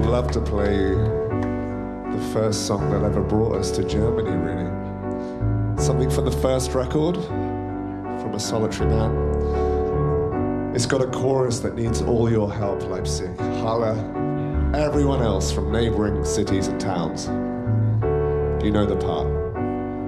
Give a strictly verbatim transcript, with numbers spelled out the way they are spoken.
love to play the first song that ever brought us to Germany, really. Something from the first record, from a solitary man. It's got a chorus that needs all your help, Leipzig. Holla, everyone else from neighboring cities and towns. You know the part.